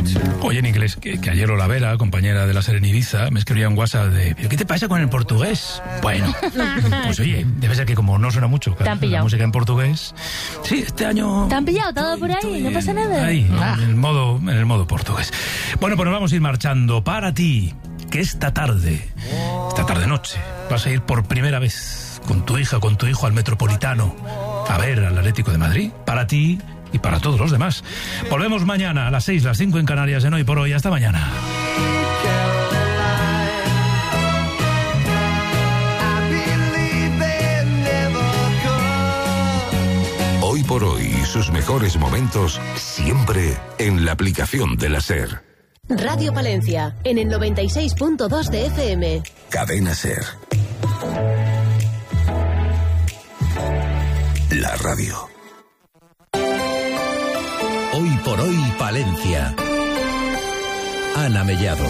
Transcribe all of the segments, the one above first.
Oye, en inglés, que ayer Olavera, compañera de la SER en Ibiza, me escribía un WhatsApp de ¿pero qué te pasa con el portugués? Bueno, pues oye, debe ser que como no suena mucho la música en portugués. Sí, este año... ¿Te han pillado todo por ahí? ¿No pasa nada? Ahí, en el modo portugués. Bueno, pues nos vamos a ir marchando. Para ti, que esta tarde noche, vas a ir por primera vez con tu hija, con tu hijo al Metropolitano a ver al Atlético de Madrid. Para ti y para todos los demás. Volvemos mañana a las 6, las 5 en Canarias, en Hoy por Hoy. Hasta mañana. Hoy por Hoy, sus mejores momentos siempre en la aplicación de la SER. Radio Palencia, en el 96.2 de FM. Cadena SER. La radio. Hoy por Hoy Palencia. Ana Mellado.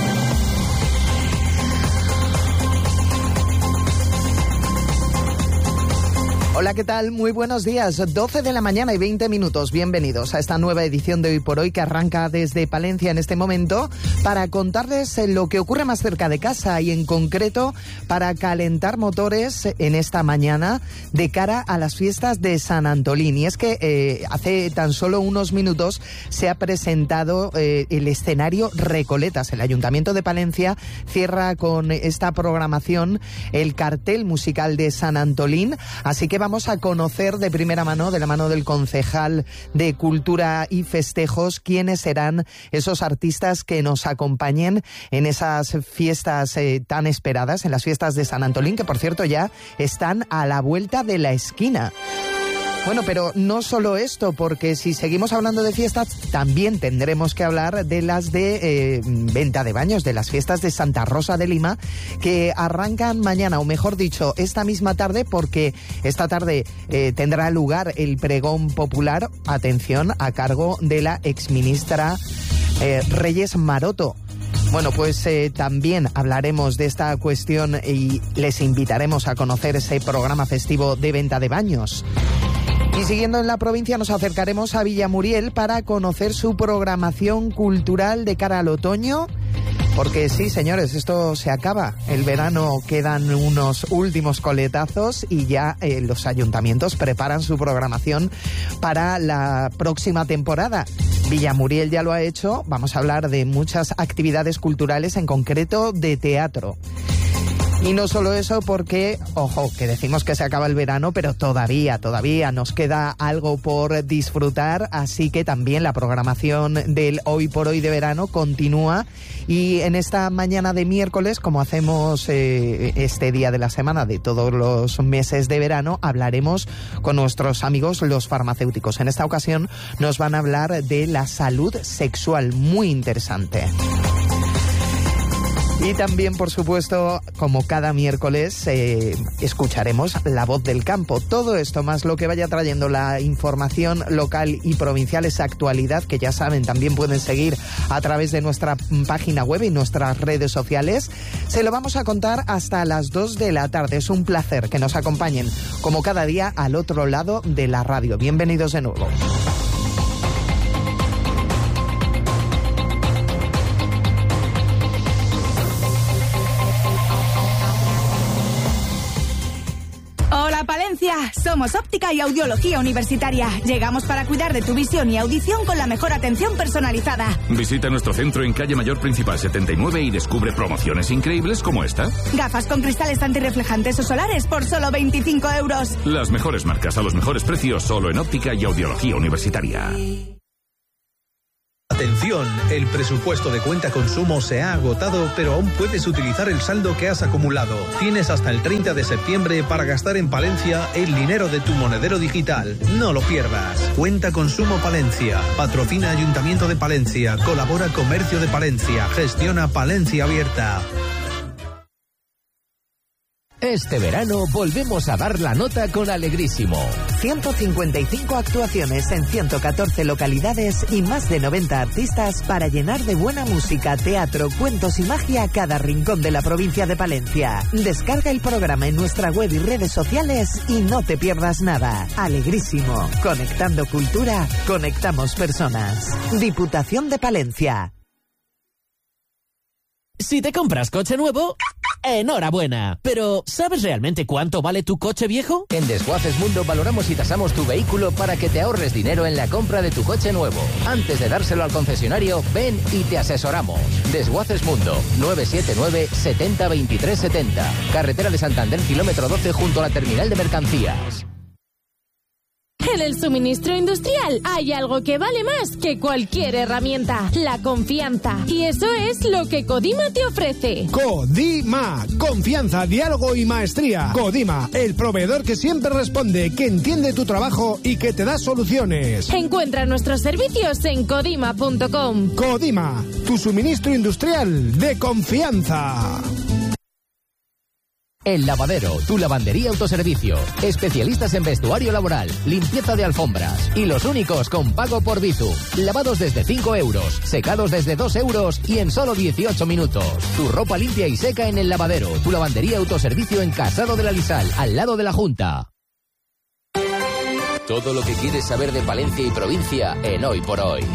Hola, ¿qué tal? Muy buenos días. 12 de la mañana y 20 minutos. Bienvenidos a esta nueva edición de Hoy por Hoy que arranca desde Palencia en este momento para contarles lo que ocurre más cerca de casa y en concreto para calentar motores en esta mañana de cara a las fiestas de San Antolín. Y es que hace tan solo unos minutos se ha presentado el escenario Recoletas. El Ayuntamiento de Palencia cierra con esta programación el cartel musical de San Antolín. Así que vamos a conocer de primera mano, de la mano del concejal de Cultura y Festejos, quiénes serán esos artistas que nos acompañen en esas fiestas tan esperadas, en las fiestas de San Antolín, que por cierto ya están a la vuelta de la esquina. Bueno, pero no solo esto, porque si seguimos hablando de fiestas, también tendremos que hablar de las de venta de baños, de las fiestas de Santa Rosa de Lima, que arrancan mañana, o mejor dicho, esta misma tarde, porque esta tarde tendrá lugar el pregón popular, atención, a cargo de la exministra Reyes Maroto. Bueno, pues también hablaremos de esta cuestión y les invitaremos a conocer ese programa festivo de venta de baños. Y siguiendo en la provincia nos acercaremos a Villamuriel para conocer su programación cultural de cara al otoño. Porque sí, señores, esto se acaba. El verano quedan unos últimos coletazos y ya los ayuntamientos preparan su programación para la próxima temporada. Villamuriel ya lo ha hecho. Vamos a hablar de muchas actividades culturales, en concreto de teatro. Y no solo eso, porque, ojo, que decimos que se acaba el verano, pero todavía nos queda algo por disfrutar, así que también la programación del Hoy por Hoy de verano continúa. Y en esta mañana de miércoles, como hacemos este día de la semana de todos los meses de verano, hablaremos con nuestros amigos los farmacéuticos. En esta ocasión nos van a hablar de la salud sexual, muy interesante. Y también, por supuesto, como cada miércoles, escucharemos La Voz del Campo. Todo esto más lo que vaya trayendo la información local y provincial, esa actualidad que ya saben, también pueden seguir a través de nuestra página web y nuestras redes sociales. Se lo vamos a contar hasta las 2 de la tarde. Es un placer que nos acompañen, como cada día, al otro lado de la radio. Bienvenidos de nuevo. Palencia, somos Óptica y Audiología Universitaria. Llegamos para cuidar de tu visión y audición con la mejor atención personalizada. Visita nuestro centro en Calle Mayor Principal 79 y descubre promociones increíbles como esta. Gafas con cristales antirreflejantes o solares por solo 25 euros. Las mejores marcas a los mejores precios solo en Óptica y Audiología Universitaria. Atención, el presupuesto de cuenta consumo se ha agotado, pero aún puedes utilizar el saldo que has acumulado. Tienes hasta el 30 de septiembre para gastar en Palencia el dinero de tu monedero digital. No lo pierdas. Cuenta Consumo Palencia. Patrocina Ayuntamiento de Palencia. Colabora Comercio de Palencia. Gestiona Palencia Abierta. Este verano volvemos a dar la nota con Alegrísimo. 155 actuaciones en 114 localidades y más de 90 artistas para llenar de buena música, teatro, cuentos y magia cada rincón de la provincia de Palencia. Descarga el programa en nuestra web y redes sociales y no te pierdas nada. Alegrísimo. Conectando cultura, conectamos personas. Diputación de Palencia. Si te compras coche nuevo, enhorabuena. Pero, ¿sabes realmente cuánto vale tu coche viejo? En Desguaces Mundo valoramos y tasamos tu vehículo para que te ahorres dinero en la compra de tu coche nuevo. Antes de dárselo al concesionario, ven y te asesoramos. Desguaces Mundo, 979 70 23 70. Carretera de Santander, kilómetro 12, junto a la terminal de mercancías. En el suministro industrial hay algo que vale más que cualquier herramienta: la confianza. Y eso es lo que Codima te ofrece. Codima, confianza, diálogo y maestría. Codima, el proveedor que siempre responde, que entiende tu trabajo y que te da soluciones. Encuentra nuestros servicios en codima.com. Codima, tu suministro industrial de confianza. El Lavadero, tu lavandería autoservicio. Especialistas en vestuario laboral, limpieza de alfombras. Y los únicos con pago por Bizum. Lavados desde 5 euros, secados desde 2 euros y en solo 18 minutos. Tu ropa limpia y seca en El Lavadero, tu lavandería autoservicio en Casado de la Lisal, al lado de la Junta. Todo lo que quieres saber de Palencia y provincia en Hoy por Hoy.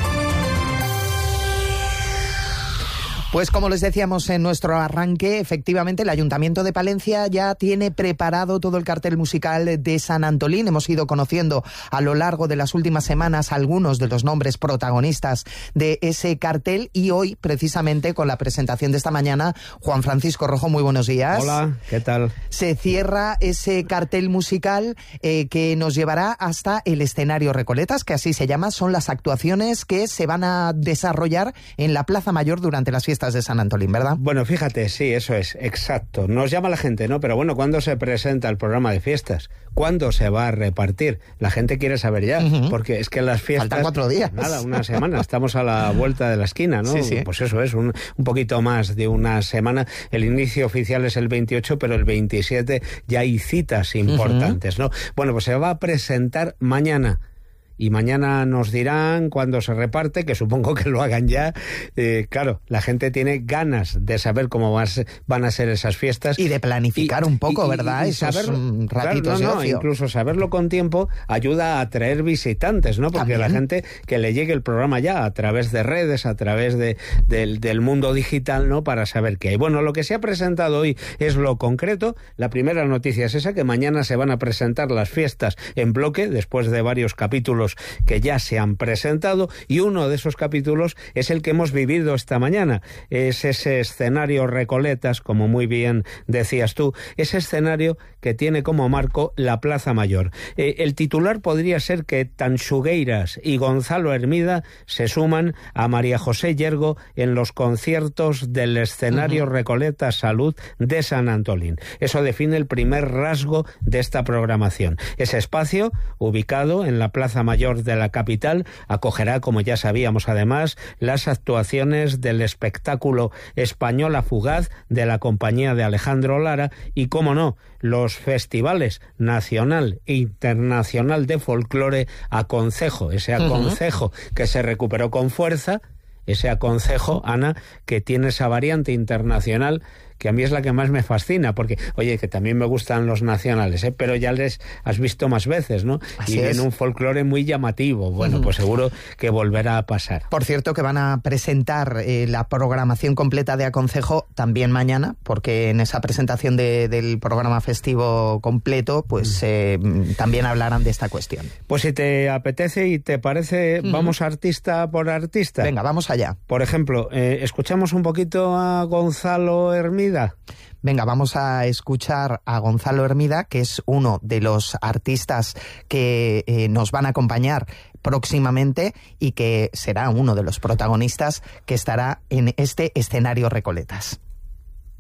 Pues como les decíamos en nuestro arranque, efectivamente el Ayuntamiento de Palencia ya tiene preparado todo el cartel musical de San Antolín. Hemos ido conociendo a lo largo de las últimas semanas algunos de los nombres protagonistas de ese cartel y hoy, precisamente, con la presentación de esta mañana, Juan Francisco Rojo, muy buenos días. Hola, ¿qué tal? Se cierra ese cartel musical que nos llevará hasta el escenario Recoletas, que así se llama. Son las actuaciones que se van a desarrollar en la Plaza Mayor durante las fiestas de San Antolín, ¿verdad? Bueno, fíjate, sí, eso es, exacto. Nos llama la gente, ¿no? Pero bueno, ¿cuándo se presenta el programa de fiestas? ¿Cuándo se va a repartir? La gente quiere saber ya, porque es que las fiestas... Faltan 4 días. Nada, una semana, estamos a la vuelta de la esquina, ¿no? Sí, sí. Pues eso es, un poquito más de una semana. El inicio oficial es el 28, pero el 27 ya hay citas importantes, ¿no? Bueno, pues se va a presentar mañana. Y mañana nos dirán cuándo se reparte, que supongo que lo hagan ya. Claro, la gente tiene ganas de saber cómo van a ser esas fiestas. Y de planificar un poco, ¿verdad? Y Esos saber, ratitos de ocio. Incluso saberlo con tiempo ayuda a atraer visitantes, ¿no? Porque la gente que le llegue el programa ya a través de redes, a través del mundo digital, ¿no? Para saber qué hay. Bueno, lo que se ha presentado hoy es lo concreto. La primera noticia es esa, que mañana se van a presentar las fiestas en bloque, después de varios capítulos que ya se han presentado, y uno de esos capítulos es el que hemos vivido esta mañana. Es ese escenario Recoletas, como muy bien decías tú, ese escenario que tiene como marco la Plaza Mayor. El titular podría ser que Tanxugueiras y Gonzalo Hermida se suman a María José Yergo en los conciertos del escenario Recoletas Salud de San Antolín. Eso define el primer rasgo de esta programación. Ese espacio, ubicado en la Plaza Mayor de la capital, acogerá, como ya sabíamos además, las actuaciones del espectáculo Española Fugaz de la compañía de Alejandro Lara y, cómo no, los festivales nacional e internacional de folclore Aconcejo, ese Aconcejo que se recuperó con fuerza, ese Aconcejo, Ana, que tiene esa variante internacional que a mí es la que más me fascina, porque, oye, que también me gustan los nacionales, pero ya les has visto más veces, ¿no? Así y es. en un folclore muy llamativo. Bueno, pues seguro que volverá a pasar. Por cierto, que van a presentar la programación completa de Aconcejo también mañana, porque en esa presentación del programa festivo completo, pues también hablarán de esta cuestión. Pues si te apetece y te parece, vamos artista por artista. Venga, vamos allá. Por ejemplo, escuchamos un poquito a Gonzalo Hermida. Venga, vamos a escuchar a Gonzalo Hermida, que es uno de los artistas que nos van a acompañar próximamente y que será uno de los protagonistas que estará en este escenario Recoletas.